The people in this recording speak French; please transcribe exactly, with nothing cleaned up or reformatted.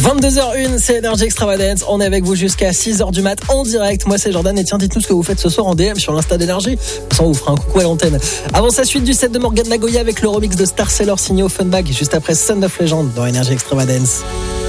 vingt-deux heures une, c'est Energy Extravagance. On est avec vous jusqu'à six heures du mat en direct. Moi, c'est Jordan. Et tiens, dites-nous ce que vous faites ce soir en D M sur l'Insta d'Energy. On vous fera un coucou à l'antenne. Avant sa suite du set de Morgan Nagoya avec le remix de Star Sailor signé au Funbag. Juste après Son of Legend dans Energy Extravagance.